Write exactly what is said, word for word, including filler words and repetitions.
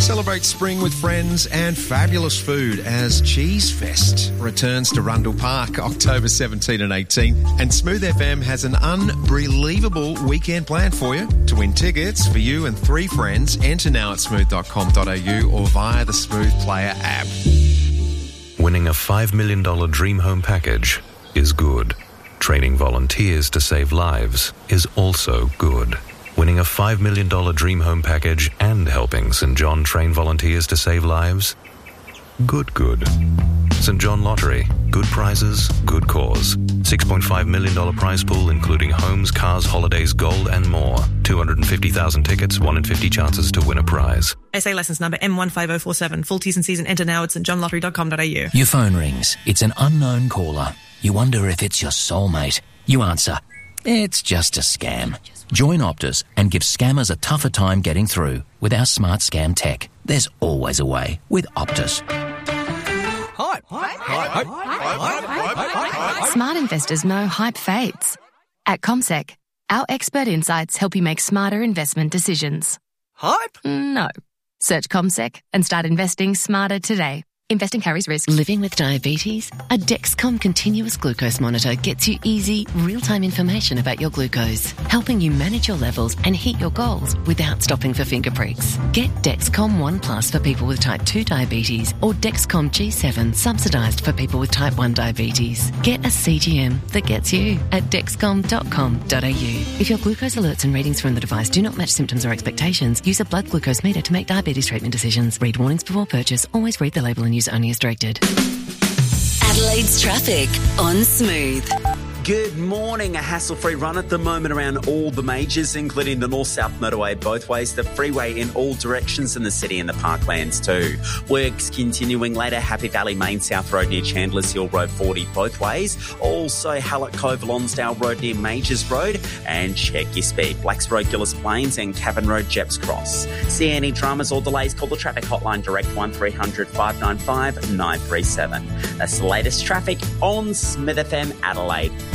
Celebrate spring with friends and fabulous food as Cheese Fest returns to Rundle Park October seventeenth and eighteenth. And Smooth F M has an unbelievable weekend planned for you. To win tickets for you and three friends, enter now at smooth dot com dot a u or via the Smooth Player app. Winning a five million dollars dream home package is good. Training volunteers to save lives is also good. Winning a five million dollars dream home package and helping Saint John train volunteers to save lives? Good, good. Saint John Lottery. Good prizes, good cause. six point five million dollars prize pool including homes, cars, holidays, gold and more. two hundred fifty thousand tickets, one in fifty chances to win a prize. S A licence number M one five oh four seven. Full T's and C's and enter now at st john lottery dot com dot a u. Your phone rings. It's an unknown caller. You wonder if it's your soulmate. You answer. It's just a scam. Join Optus and give scammers a tougher time getting through. With our smart scam tech, there's always a way with Optus. Hype. Hype. Hype. Hype. Smart investors know hype fades. At CommSec, our expert insights help you make smarter investment decisions. Hype? No. Search CommSec and start investing smarter today. Investing carries risk. Living with diabetes? A Dexcom continuous glucose monitor gets you easy, real-time information about your glucose, helping you manage your levels and hit your goals without stopping for finger pricks. Get Dexcom One Plus for people with type two diabetes or Dexcom G seven subsidised for people with type one diabetes. Get a C G M that gets you at dexcom dot com dot a u. If your glucose alerts and readings from the device do not match symptoms or expectations, use a blood glucose meter to make diabetes treatment decisions. Read warnings before purchase. Always read the label and use only as directed. Adelaide's traffic on Smooth. Good morning. A hassle-free run at the moment around all the majors, including the north-south motorway both ways, the freeway in all directions, and the city and the parklands too. Works continuing later. Happy Valley Main South Road near Chandler's Hill Road forty both ways. Also Hallett Cove Lonsdale Road near Majors Road. And check your speed. Blacks Road Gillis Plains and Cavan Road Jeps Cross. See any dramas or delays? Call the traffic hotline direct one three hundred five nine five nine three seven. That's the latest traffic on Smith F M Adelaide.